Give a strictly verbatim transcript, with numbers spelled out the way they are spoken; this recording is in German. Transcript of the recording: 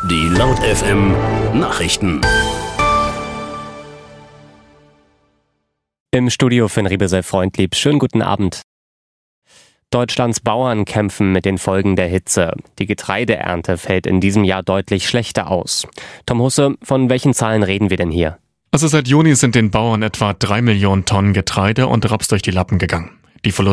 Die Laut F M Nachrichten. Im Studio Finn Riebesel Freundlieb. Schönen guten Abend. Deutschlands Bauern kämpfen mit den Folgen der Hitze. Die Getreideernte fällt in diesem Jahr deutlich schlechter aus. Tom Husse, von welchen Zahlen reden wir denn hier? Also seit Juni sind den Bauern etwa drei Millionen Tonnen Getreide und Raps durch die Lappen gegangen. Die Verluste